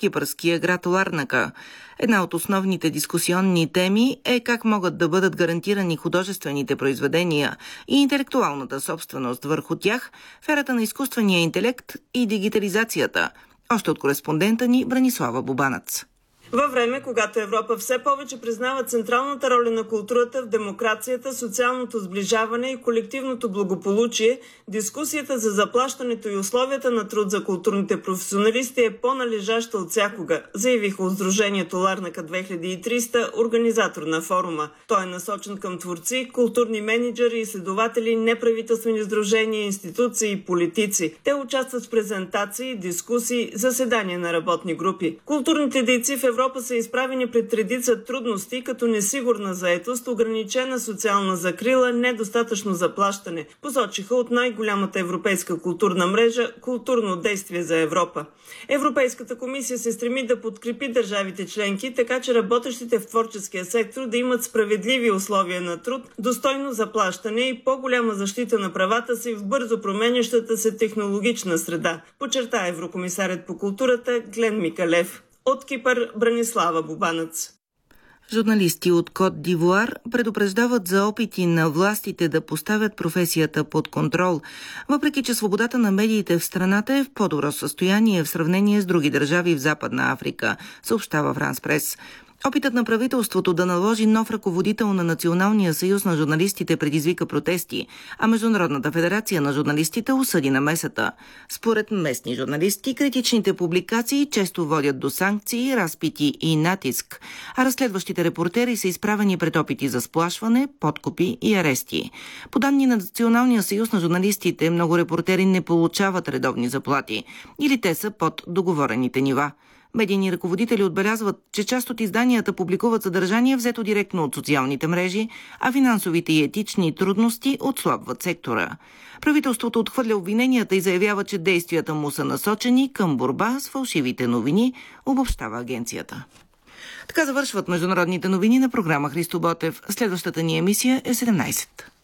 кипърския град Ларнака. Една от основните дискусионни теми е как могат да бъдат гарантирани художествените произведения и интелектуалната собственост върху тях в ерата на изкуствения интелект и дигитализацията. Още от кореспондента ни Бранислава Бубанец. Във време, когато Европа все повече признава централната роля на културата в демокрацията, социалното сближаване и колективното благополучие, дискусията за заплащането и условията на труд за културните професионалисти е по-належаща от всякога, заявиха от Сдружението Ларнака 2300, организатор на форума. Той е насочен към творци, културни мениджъри, изследователи, неправителствени сдружения, институции и политици. Те участват в презентации, дискусии, заседания на работни групи. Културните дейци в Европа са изправени пред редица трудности, като несигурна заетост, ограничена социална закрила, недостатъчно заплащане, посочиха от най-голямата европейска културна мрежа Културно действие за Европа. Европейската комисия се стреми да подкрепи държавите членки, така че работещите в творческия сектор да имат справедливи условия на труд, достойно заплащане и по-голяма защита на правата си в бързо променящата се технологична среда, подчерта еврокомисарят по културата Глен Микалев. От Кипър Бранислава Бубанец. Журналисти от Кот д'Ивуар предупреждават за опити на властите да поставят професията под контрол, въпреки че свободата на медиите в страната е в по-добро състояние в сравнение с други държави в Западна Африка, съобщава Франс Прес. Опитът на правителството да наложи нов ръководител на Националния съюз на журналистите предизвика протести, а Международната федерация на журналистите осъди намесата. Според местни журналисти, критичните публикации често водят до санкции, разпити и натиск, а разследващите репортери са изправени пред опити за сплашване, подкупи и арести. По данни на Националния съюз на журналистите, много репортери не получават редовни заплати или те са под договорените нива. Медийни ръководители отбелязват, че част от изданията публикуват съдържание взето директно от социалните мрежи, а финансовите и етични трудности отслабват сектора. Правителството отхвърля обвиненията и заявява, че действията му са насочени към борба с фалшивите новини, обобщава агенцията. Така завършват международните новини на програма Христо Ботев. Следващата ни емисия е 17.